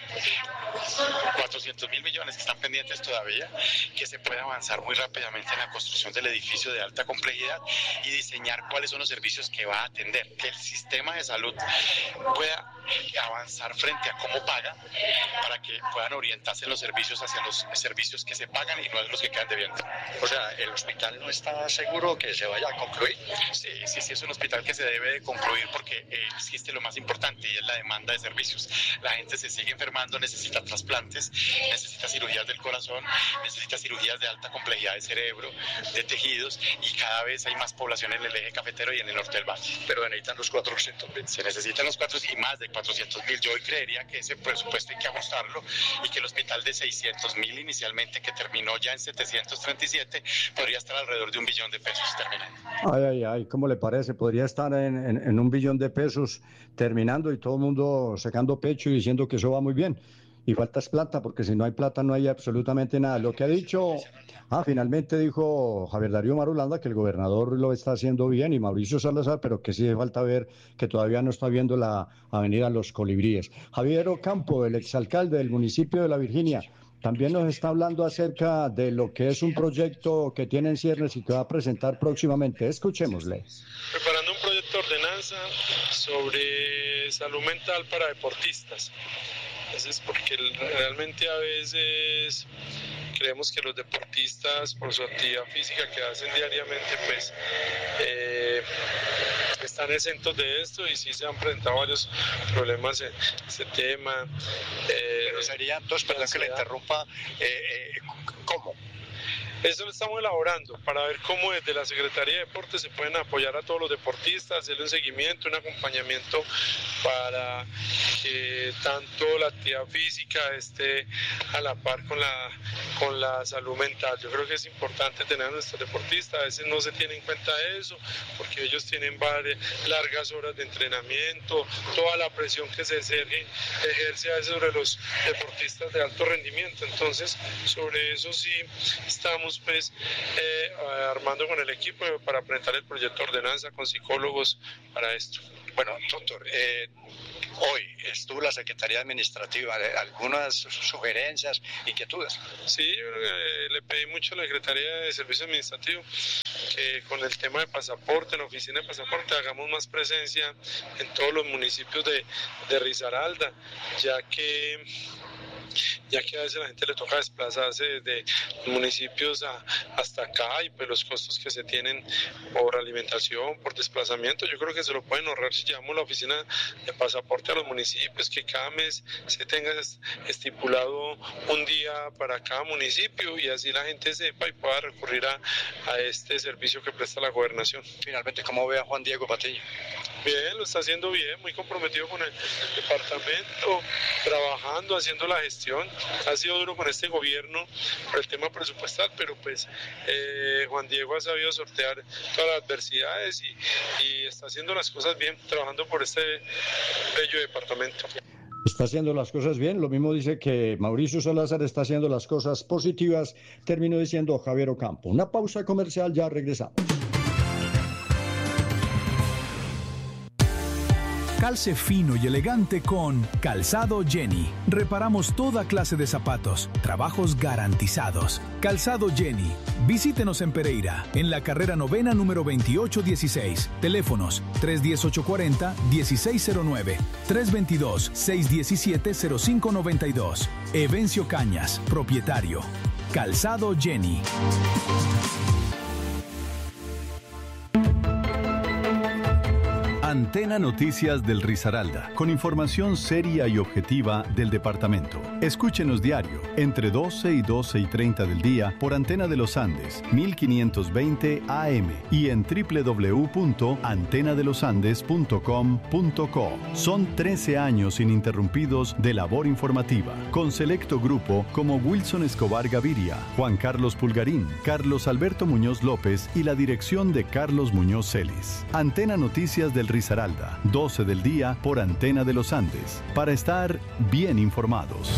400.000 millones que están pendientes todavía, que se pueda avanzar muy rápidamente en la construcción del edificio de alta complejidad y diseñar cuáles son los servicios que va a atender, que el sistema de salud pueda avanzar frente a cómo paga para que puedan orientarse en los servicios hacia los servicios que se pagan y no los que quedan debiendo. O sea, ¿el hospital no está seguro que se vaya a concluir? Sí, es un hospital que se debe de concluir porque existe lo más importante y es la demanda de servicios. La gente se sigue enfermando, necesita trasplantes, necesita cirugías del corazón, necesita cirugías de alta complejidad de cerebro, de tejidos y cada vez hay más población en el eje cafetero y en el norte del valle. Pero necesitan los 400.000. Se necesitan los 400 y más de 400.000. Yo hoy creería que ese presupuesto hay que ajustarlo y que el hospital de 600.000 inicialmente, que terminó ya en 737, podría estar alrededor de $1 billón terminando. Ay, ¿cómo le parece? Podría estar en $1 billón terminando y todo el mundo sacando pecho y diciendo que eso va muy bien. Y falta es plata, porque si no hay plata no hay absolutamente nada. Lo que ha dicho, finalmente dijo Javier Darío Marulanda que el gobernador lo está haciendo bien y Mauricio Salazar, pero que sí hace falta ver que todavía no está viendo la avenida Los Colibríes. Javier Ocampo, el exalcalde del municipio de La Virginia, también nos está hablando acerca de lo que es un proyecto que tiene en ciernes y que va a presentar próximamente. Escuchémosle. Preparando un proyecto de ordenanza sobre salud mental para deportistas. Eso es porque realmente a veces creemos que los deportistas, por su actividad física que hacen diariamente, pues están exentos de esto y sí se han presentado varios problemas en ese tema. Pero sería, entonces, perdón que le interrumpa, ¿cómo? Eso lo estamos elaborando para ver cómo desde la Secretaría de Deportes se pueden apoyar a todos los deportistas, hacerle un seguimiento, un acompañamiento para que tanto la actividad física esté a la par con la salud mental. Yo creo que es importante tener a nuestros deportistas, a veces no se tiene en cuenta eso porque ellos tienen largas horas de entrenamiento, toda la presión que se ejerce a veces sobre los deportistas de alto rendimiento. Entonces, sobre eso sí estamos armando con el equipo para presentar el proyecto de ordenanza con psicólogos para esto. Bueno, doctor, hoy estuvo la Secretaría Administrativa, algunas sugerencias, inquietudes. Sí, le pedí mucho a la Secretaría de Servicio Administrativo que con el tema de pasaporte, en la oficina de pasaporte, hagamos más presencia en todos los municipios de Risaralda, ya que a veces a la gente le toca desplazarse desde municipios hasta acá y pues los costos que se tienen por alimentación, por desplazamiento, yo creo que se lo pueden ahorrar si llevamos la oficina de pasaporte a los municipios, que cada mes se tenga estipulado un día para cada municipio y así la gente sepa y pueda recurrir a este servicio que presta la gobernación. Finalmente, ¿cómo ve a Juan Diego Patiño? Bien, lo está haciendo bien, muy comprometido con el departamento, trabajando, haciendo la gestión. Ha sido duro con este gobierno por el tema presupuestal, pero pues Juan Diego ha sabido sortear todas las adversidades y está haciendo las cosas bien, trabajando por este bello departamento. Está haciendo las cosas bien, lo mismo dice que Mauricio Salazar está haciendo las cosas positivas, terminó diciendo Javier Ocampo. Una pausa comercial, ya regresamos. Calce fino y elegante con Calzado Jenny. Reparamos toda clase de zapatos, trabajos garantizados. Calzado Jenny. Visítenos en Pereira, en la carrera novena número 2816. Teléfonos 310-840-1609, 322-617-0592. Evencio Cañas, propietario. Calzado Jenny. Antena Noticias del Risaralda, con información seria y objetiva del departamento. Escúchenos diario, entre 12 y 12:30 del día, por Antena de los Andes, 1520 AM, y en www.antenadelosandes.com.co. Son 13 años ininterrumpidos de labor informativa, con selecto grupo como Wilson Escobar Gaviria, Juan Carlos Pulgarín, Carlos Alberto Muñoz López y la dirección de Carlos Muñoz Celis. Antena Noticias del Risaralda, 12 del día por Antena de los Andes, para estar bien informados.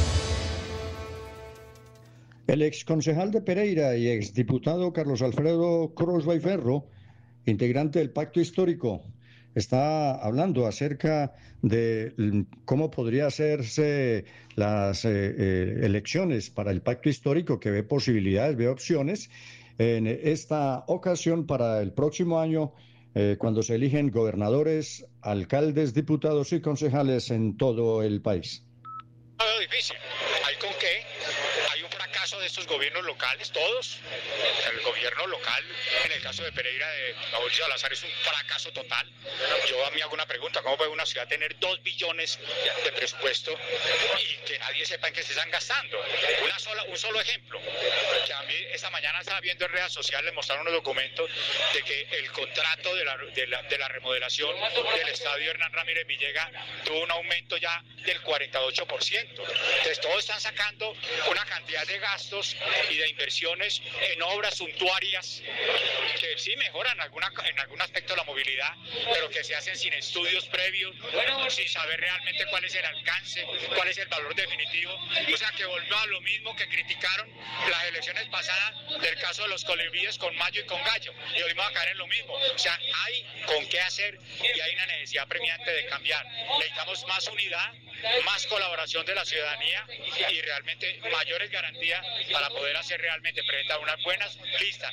El exconcejal de Pereira y exdiputado Carlos Alfredo Crosby Ferro, integrante del Pacto Histórico, está hablando acerca de cómo podría hacerse las elecciones para el Pacto Histórico, que ve posibilidades, ve opciones en esta ocasión para el próximo año, cuando se eligen gobernadores, alcaldes, diputados y concejales en todo el país. No, difícil. ¿Hay con qué? Hay un fracaso de estos gobiernos locales, todos. El gobierno local, en el caso de Pereira, de Mauricio Salazar, es un fracaso total. Yo a mí hago una pregunta: ¿cómo puede una ciudad tener 2 billones de presupuesto y que nadie sepa en qué se están gastando? Un solo ejemplo, que a mí esta mañana estaba viendo en redes sociales, mostraron unos documentos de que el contrato de la remodelación del estadio Hernán Ramírez Villegas tuvo un aumento ya del 48%. Entonces todos están sacando una cantidad de gastos y de inversiones en obras suntuarias que sí mejoran en algún aspecto de la movilidad, pero que se hacen sin estudios previos, sin saber realmente cuál es el alcance, cuál es el valor definitivo. O sea, que volvió a lo mismo que criticaron las elecciones pasadas del caso de los colibríes con Mayo y con Gallo, y volvimos a caer en lo mismo. O sea, hay con qué hacer y hay una necesidad premiante de cambiar. Necesitamos más unidad, más colaboración de la ciudadanía y realmente mayores garantías para poder hacer realmente, presentar unas buenas listas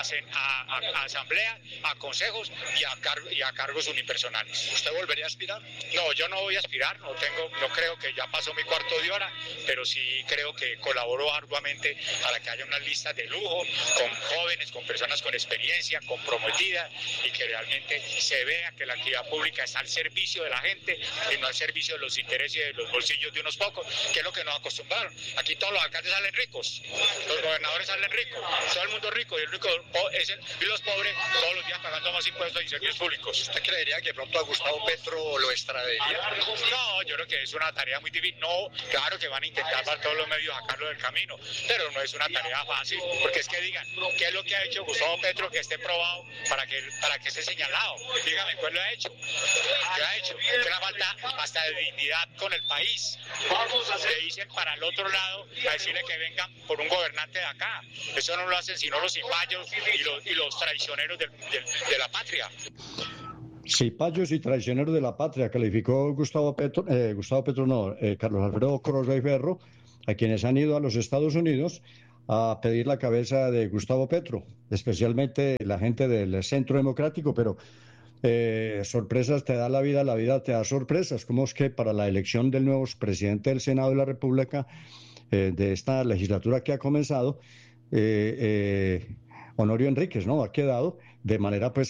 a asamblea, a consejos y a cargos unipersonales. ¿Usted volvería a aspirar? No, yo no voy a aspirar, no creo que ya pasó mi cuarto de hora, pero sí creo que colaboro arduamente para que haya unas listas de lujo, con jóvenes, con personas con experiencia, comprometidas, y que realmente se vea que la actividad pública está al servicio de la gente y no al servicio de los intereses y de los bolsillos de unos pocos, que es lo que nos acostumbraron. Aquí todos los alcaldes salen ricos, los gobernadores salen ricos, todo el mundo rico, y el rico y los pobres todos los días pagando más impuestos y servicios públicos. ¿Usted creería que de pronto a Gustavo Petro lo extradiría? No, yo creo que es una tarea muy difícil. No, claro que van a intentar por todos los medios sacarlo del camino, pero no es una tarea fácil, porque es que digan, ¿qué es lo que ha hecho Gustavo Petro que esté probado para que esté señalado? Dígame, ¿cuál lo ha hecho? ¿Qué ha hecho? Es una falta hasta de dignidad con el país. Le dicen para el otro lado a decirle que vengan por un gobernante de acá. Eso no lo hacen sino los cipayos y los traicioneros de la patria. Cipayos y traicioneros de la patria, calificó Carlos Alfredo Crosby Ferro, a quienes han ido a los Estados Unidos a pedir la cabeza de Gustavo Petro, especialmente la gente del Centro Democrático, pero sorpresas te da la vida te da sorpresas. ¿Cómo es que para la elección del nuevo presidente del Senado de la República, de esta legislatura que ha comenzado, Honorio Enríquez, ¿no?, ha quedado de manera pues